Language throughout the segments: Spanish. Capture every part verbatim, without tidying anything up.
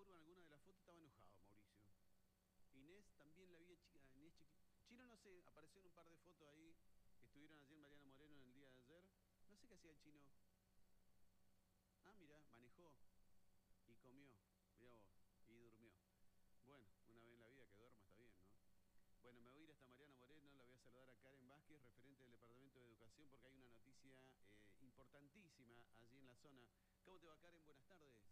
curva, en alguna de las fotos, estaba enojado Mauricio. Inés también la vi, a Inés Chiqui... Chino, no sé, apareció en un par de fotos ahí que estuvieron ayer en Mariano Moreno en el día de ayer. No sé qué hacía el Chino. Ah, mira, manejó y comió, mirá vos, y durmió. Bueno, una vez en la vida que duerma está bien, ¿no? Bueno, me voy a ir hasta Mariano Moreno, la voy a saludar a Karen Vázquez, referente del Departamento de Educación, porque hay una noticia eh, importantísima allí en la zona. ¿Cómo te va, Karen? Buenas tardes.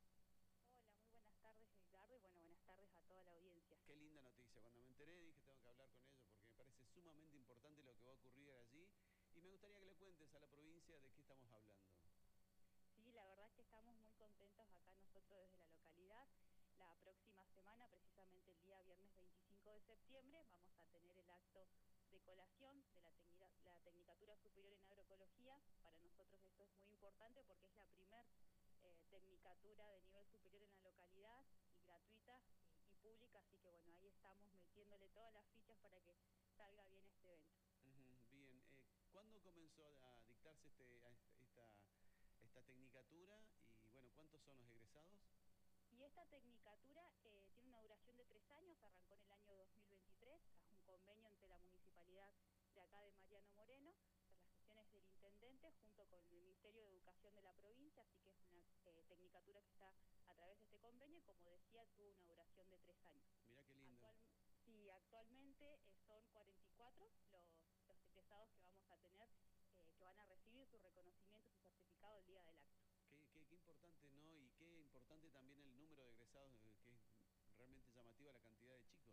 Hola, muy buenas tardes, Edgardo, y bueno, buenas tardes a toda la audiencia. Qué linda noticia. Cuando me enteré dije tengo que hablar con ellos porque me parece sumamente importante lo que va a ocurrir allí y me gustaría que le cuentes a la provincia de qué estamos hablando. Sí, la verdad es que estamos muy contentos acá nosotros desde la localidad. La próxima semana, precisamente el día viernes veinticinco de septiembre, vamos a tener el acto de colación de la, tecnica, la Tecnicatura Superior en Agroecología. Para nosotros esto es muy importante porque es la primer eh, tecnicatura de nivel superior en la localidad y gratuita y, y pública, así que bueno, ahí estamos metiéndole todas las fichas para que salga bien este evento. Uh-huh, bien, eh, ¿cuándo comenzó a dictarse este, a esta, esta, esta tecnicatura y bueno, cuántos son los egresados? Y esta tecnicatura eh, tiene una duración de tres años, arrancó en el año dos mil veintitrés, es un convenio entre la municipalidad de acá de Mariano Moreno, las gestiones del intendente junto con el Ministerio de Educación de la provincia, así que es una eh, tecnicatura que está a través de este convenio y como decía tuvo una duración de tres años. Mirá qué lindo. Actual, sí, actualmente eh, son cuarenta y cuatro los, los egresados que vamos a tener, eh, que van a recibir su reconocimiento, su certificado el día del acto. Qué, qué, qué importante, ¿no? Y qué importante también el número de egresados, que es realmente llamativa la cantidad de chicos.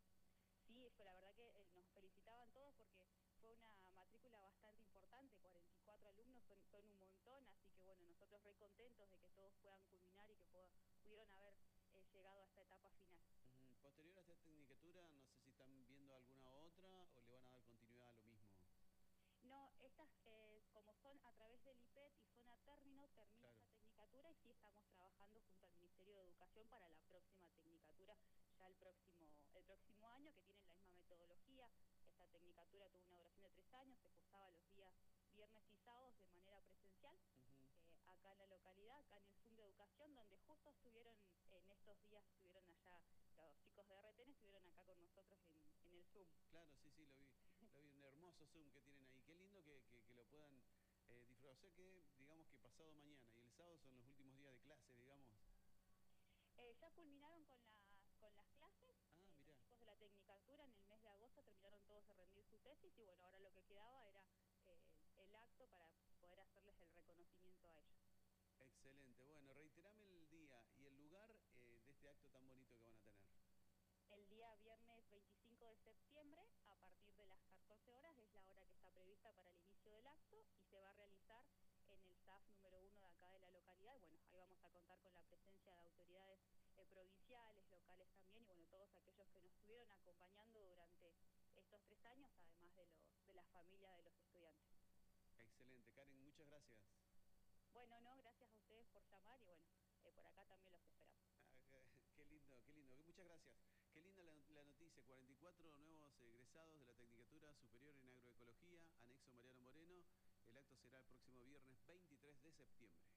Sí, fue la verdad que eh, nos felicitaban todos porque fue una matrícula bastante importante, cuarenta y cuatro alumnos son, son un montón, así que bueno, nosotros re contentos de que todos puedan culminar y que pueda, pudieron haber eh, llegado a esta etapa final. Uh-huh. Posterior a esta tecnicatura, no sé si están viendo alguna otra o le van a dar continuidad a lo mismo. No, estas eh, como son a través del I P E T y son a término, termina Claro. esta tecnicatura y sí estamos trabajando junto al Ministerio de Educación para la próxima tecnicatura, ya el próximo, el próximo año, que tienen la misma metodología. Esta tecnicatura tuvo una duración de tres años, se cursaba los días viernes y sábados de manera presencial, uh-huh. eh, acá en la localidad, acá en el Zoom de Educación, donde justo estuvieron, en estos días estuvieron allá, los chicos de R T N estuvieron acá con nosotros en, en el Zoom. Claro, sí, sí, lo vi, lo vi, un hermoso Zoom que tienen ahí, qué lindo que, que, que lo puedan eh, disfrutar, o sea que digamos que pasado mañana y el sábado son los últimos días de clase, digamos. Eh, ya culminaron con, la, con las clases, ah, eh, los chicos de la tecnicatura en el mes de agosto terminaron todos de rendir su tesis y bueno, ahora lo que quedaba era eh, el acto para poder hacerles el reconocimiento a ellos. Excelente, bueno, reiterame el día y el lugar eh, de este acto tan bonito que van a tener. El día viernes veinticinco de septiembre, a partir de las catorce horas, es la hora que está prevista para el inicio del acto y se va a realizar en el S A F número uno de acá de la localidad. Bueno, ahí vamos a contar con la presencia de autoridades eh, provinciales, locales también, y bueno, todos aquellos que nos estuvieron acompañando durante estos tres años, además de, los, de la familia de los estudiantes. Excelente, Karen, muchas gracias. Bueno, no, gracias a ustedes por llamar y bueno, eh, por acá también los esperamos. Ah, qué lindo, qué lindo, muchas gracias. Qué linda la, la noticia, cuarenta y cuatro nuevos egresados de la Tecnicatura Superior en Agroecología, anexo Mariano Moreno. El acto será el próximo viernes veintitrés de septiembre.